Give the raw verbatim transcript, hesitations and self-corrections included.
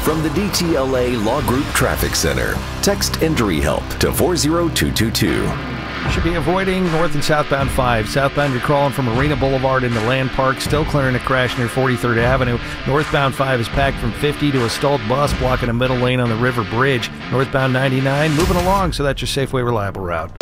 from the D T L A Law Group Traffic Center. Text Injury Help to four zero two two two. Should be avoiding north and southbound five. Southbound, you're crawling from Marina Boulevard into Land Park, still clearing a crash near forty-third Avenue. Northbound five is packed from fifty to a stalled bus blocking a middle lane on the River Bridge. Northbound ninety-nine moving along, so that's your Safeway reliable route.